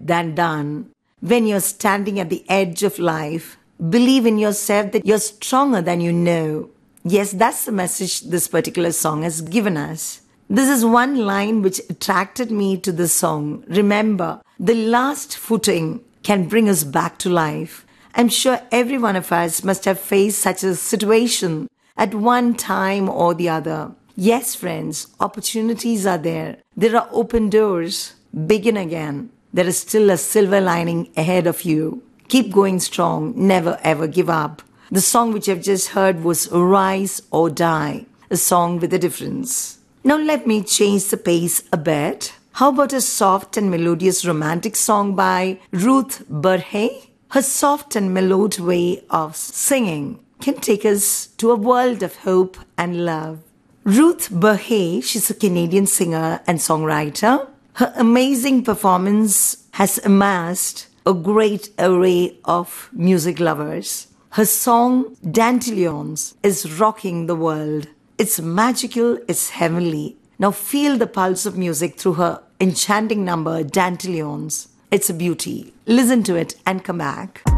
said than done. When you're standing at the edge of life, believe in yourself that you're stronger than you know. Yes, that's the message this particular song has given us. This is one line which attracted me to the song. Remember, the last footing can bring us back to life. I'm sure every one of us must have faced such a situation at one time or the other. Yes, friends, opportunities are there. There are open doors. Begin again. There is still a silver lining ahead of you. Keep going strong. Never ever give up. The song which I've just heard was Rise or Die, a song with a difference. Now let me change the pace a bit. How about a soft and melodious romantic song by Ruth Burhay? Her soft and mellowed way of singing can take us to a world of hope and love. Ruth Burhay, she's a Canadian singer and songwriter. Her amazing performance has amassed a great array of music lovers. Her song, Dandelions, is rocking the world. It's magical, it's heavenly. Now feel the pulse of music through her enchanting number, Dandelions. It's a beauty. Listen to it and come back.